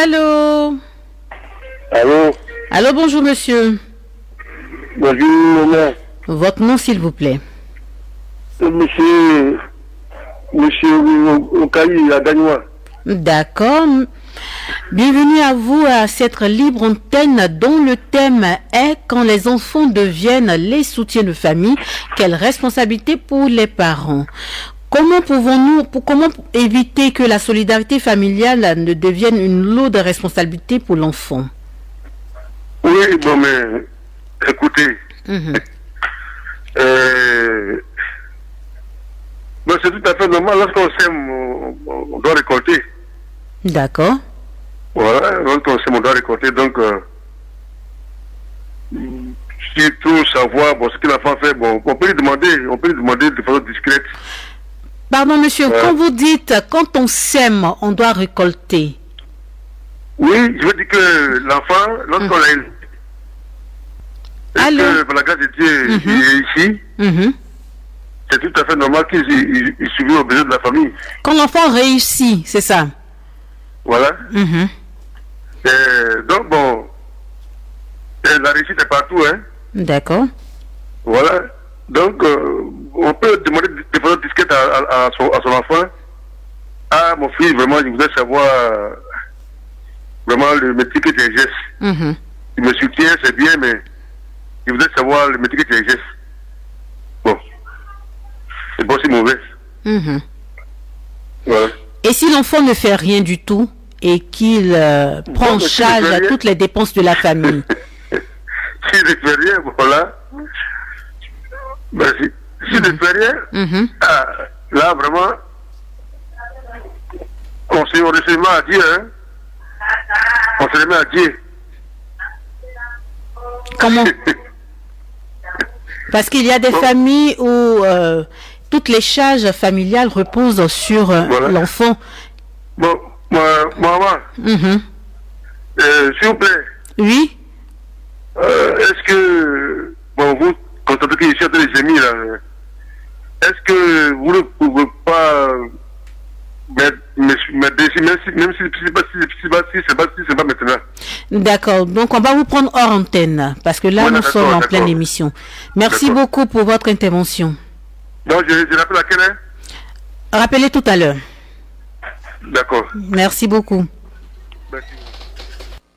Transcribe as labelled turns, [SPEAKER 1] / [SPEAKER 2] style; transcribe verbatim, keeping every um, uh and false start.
[SPEAKER 1] Allô?
[SPEAKER 2] Allô?
[SPEAKER 1] Allô, bonjour monsieur.
[SPEAKER 2] Bonjour, maman.
[SPEAKER 1] Votre nom s'il vous plaît.
[SPEAKER 2] Monsieur... Monsieur Okaï, à Gagnois.
[SPEAKER 1] D'accord. Bienvenue à vous à cette libre antenne dont le thème est quand les enfants deviennent les soutiens de famille, quelle responsabilité pour les parents. Comment pouvons-nous, pour, comment éviter que la solidarité familiale ne devienne une lourde responsabilité pour l'enfant?
[SPEAKER 2] Oui, bon, mais écoutez,
[SPEAKER 1] Mm-hmm.
[SPEAKER 2] euh, bon, c'est tout à fait normal. Lorsqu'on sème, on, on doit récolter.
[SPEAKER 1] D'accord.
[SPEAKER 2] Voilà, lorsqu'on sème, on doit récolter. Donc, euh, surtout savoir bon, ce que l'enfant fait, bon, on peut lui demander, on peut lui demander de façon discrète.
[SPEAKER 1] Pardon monsieur,
[SPEAKER 2] Ouais.
[SPEAKER 1] quand vous dites quand on sème, on doit récolter.
[SPEAKER 2] Oui, je veux dire que l'enfant, lorsqu'on l'a élevé, et
[SPEAKER 1] Allô?
[SPEAKER 2] que par la grâce de Dieu,
[SPEAKER 1] Mhm.
[SPEAKER 2] il est ici,
[SPEAKER 1] Mhm.
[SPEAKER 2] c'est tout à fait normal qu'il il, il subit aux besoins de la famille.
[SPEAKER 1] Quand l'enfant réussit, c'est ça.
[SPEAKER 2] Voilà.
[SPEAKER 1] Mhm.
[SPEAKER 2] Euh, donc bon, euh, la réussite est partout, hein.
[SPEAKER 1] D'accord.
[SPEAKER 2] Voilà. Donc, euh, on peut demander des façons discrètes à, à, à, son, à son enfant. Ah, mon fils, vraiment, je voudrais savoir euh, vraiment le métier que tu exerces.
[SPEAKER 1] Mhm.
[SPEAKER 2] Tu me soutiens, c'est bien, mais je voudrais savoir le métier que tu exerces. Bon. C'est bon, c'est mauvais.
[SPEAKER 1] Mhm.
[SPEAKER 2] Voilà.
[SPEAKER 1] Et si l'enfant ne fait rien du tout et qu'il euh, prend
[SPEAKER 2] Bon,
[SPEAKER 1] en
[SPEAKER 2] mais s'il ne
[SPEAKER 1] charge
[SPEAKER 2] fait rien-
[SPEAKER 1] toutes les dépenses de la famille?
[SPEAKER 2] S'il ne fait rien, voilà. Ben, si, s'il ne fait rien,
[SPEAKER 1] Mhm.
[SPEAKER 2] ah, là, vraiment, on se, on se remet à Dieu, hein. On se remet à Dieu.
[SPEAKER 1] Comment? Parce qu'il y a des
[SPEAKER 2] Bon.
[SPEAKER 1] familles où euh, toutes les charges familiales reposent sur euh,
[SPEAKER 2] Voilà.
[SPEAKER 1] l'enfant.
[SPEAKER 2] Bon, moi, maman,
[SPEAKER 1] Mhm.
[SPEAKER 2] euh, s'il vous plaît,
[SPEAKER 1] Oui.
[SPEAKER 2] euh, est-ce que, bon, vous, constatez que je suis en train de gémir, là, est-ce que vous ne pouvez pas m'aider, même si, même si, même si, si, pas- si, si, pas- si, c'est pas, si c'est pas maintenant.
[SPEAKER 1] D'accord. Donc on va vous prendre hors antenne parce que là
[SPEAKER 2] Voilà,
[SPEAKER 1] nous
[SPEAKER 2] d'accord,
[SPEAKER 1] sommes en
[SPEAKER 2] d'accord.
[SPEAKER 1] pleine émission. Merci
[SPEAKER 2] D'accord.
[SPEAKER 1] beaucoup pour votre intervention.
[SPEAKER 2] Donc, je, je rappelle à quelle heure?
[SPEAKER 1] Rappelez tout à l'heure.
[SPEAKER 2] D'accord.
[SPEAKER 1] Merci beaucoup.